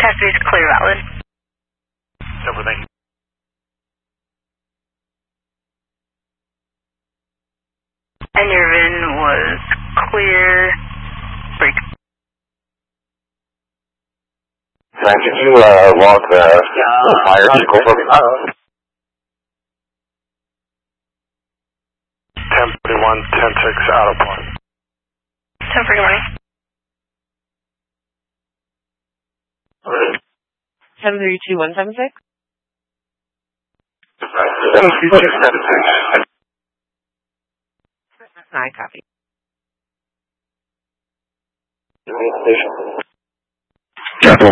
Taxi is clear valid. Super, thank you. And your VIN was clear. Break. Can you log the fire vehicle for me? 1041, 10-6 out of point. 1041. 732-176? 72676. I copy. Capital.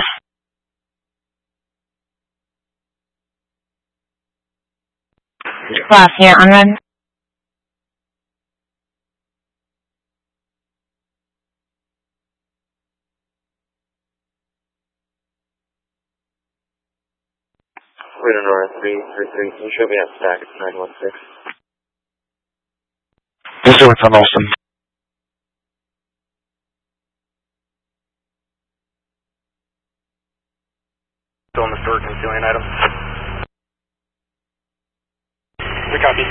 Lafayette on red. Radar Nora 333, can you show me that stack? It's 916. This is from Austin. Still in the store concealing items. We copy.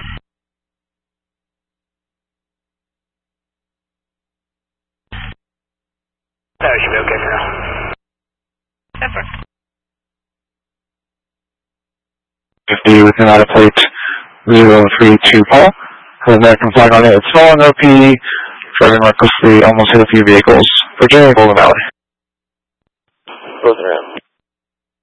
That should be okay for now. Super. 50 with United Plate 032 Paul. Has American flag on it. It's stolen OP. Driving recklessly, almost hit a few vehicles. Virginia Golden Valley. Both around.